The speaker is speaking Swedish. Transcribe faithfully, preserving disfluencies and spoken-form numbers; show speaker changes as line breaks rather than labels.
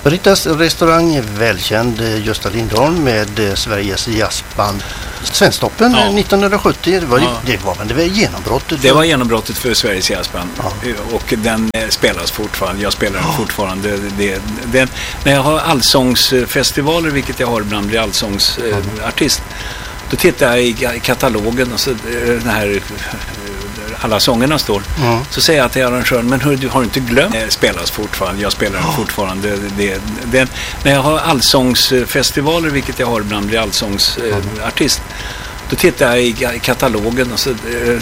Rittas restaurang är välkänd, Gösta Lindholm med Sveriges jazzband Svensktoppen ja. nittonhundrasjuttio. Det var, ja. det var, men det var genombrottet.
Det var genombrottet för Sveriges jazzband.
Ja.
Och den spelas fortfarande. Jag spelar den ja. fortfarande. Det, den, när jag har allsångsfestivaler, vilket jag har ibland, blir allsångsartist. Ja. Då tittar jag i katalogen och så den här alla sångerna står. Mm. Så säger jag till arrangören, men hör, du har inte glömt det spelas fortfarande. Jag spelar den fortfarande. Det, det, när jag har allsångsfestivaler, vilket jag har ibland, blir allsångsartist. Då tittar jag i katalogen och så